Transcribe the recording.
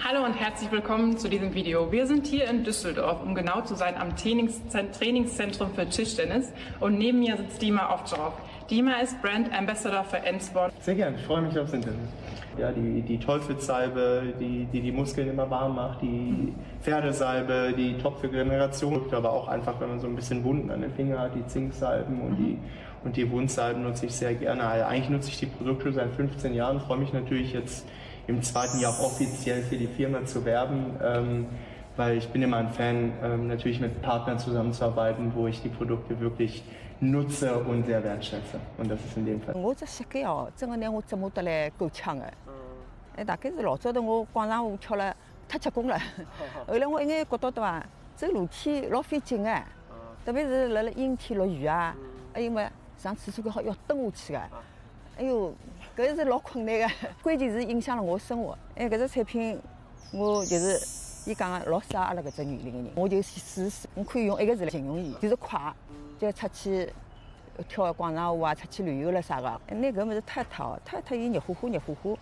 Hallo und herzlich willkommen zu diesem Video. Wir sind hier in Düsseldorf, um genau zu sein, am Trainingszentrum für Tischtennis. Und neben mir sitzt Dima Ovtcharov. Dima ist Brand Ambassador für N-Sport. Sehr gerne, ich freue mich aufs Internet. Ja, die Teufelssalbe, die Muskeln immer warm macht, die Pferdesalbe, die top für Regeneration, aber auch einfach, wenn man so ein bisschen Wunden an den Fingern hat, die Zinksalben und die Wundsalben nutze ich sehr gerne. Also eigentlich nutze ich die Produkte seit 15 Jahren, freue mich natürlich jetzt im zweiten Jahr auch offiziell für die Firma zu werben, weil ich bin immer ein Fan, natürlich mit Partnern zusammenzuarbeiten, wo ich die Produkte wirklich nutze und sehr wertschätze. Und das ist in dem Fall. 我只设计哦，整个呢我怎么得来够呛的？大概是老早头我广场舞跳了太吃功了，后来我一眼觉得对伐，走楼梯老费劲的，特别是辣阴天落雨啊，还有么上厕所好要蹬下去的，哎哟，搿是老困难的，关键是影响了我生活。搿只产品我就是。伊讲个老适合阿拉搿只年龄的人，我就试试。我可以用一个字来形容伊，就是快，就出去跳广场舞啊，出去旅游了啥个。那搿物事太伊热乎乎，